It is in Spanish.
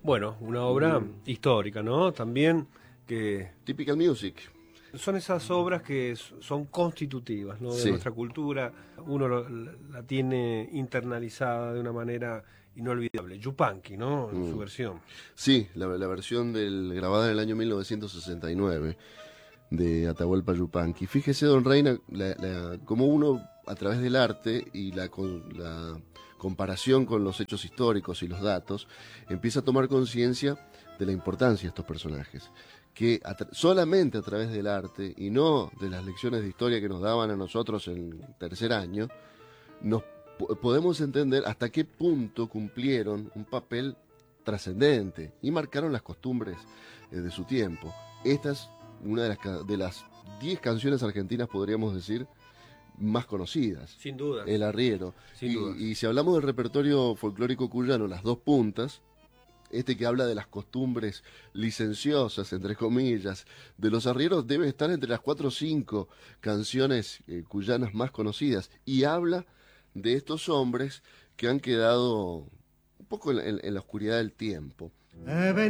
Bueno, una obra histórica, ¿no? También que Typical Music. son esas obras que son constitutivas, ¿no? De Sí. nuestra cultura. Uno la tiene internalizada de una manera inolvidable. Yupanqui, ¿no? En su versión. Sí, la versión grabada en el año 1969 de Atahualpa Yupanqui. Fíjese, don Reina, como uno a través del arte y la comparación con los hechos históricos y los datos, empieza a tomar conciencia de la importancia de estos personajes, que solamente a través del arte y no de las lecciones de historia que nos daban a nosotros en tercer año, nos podemos entender hasta qué punto cumplieron un papel trascendente y marcaron las costumbres de su tiempo. Esta es una de las 10 canciones argentinas, podríamos decir, más conocidas. Sin duda. El arriero. Sin duda. Y si hablamos del repertorio folclórico cuyano, las dos puntas, que habla de las costumbres licenciosas, entre comillas, de los arrieros, debe estar entre las 4 o 5 canciones cuyanas más conocidas. Y habla de estos hombres que han quedado un poco en la oscuridad del tiempo.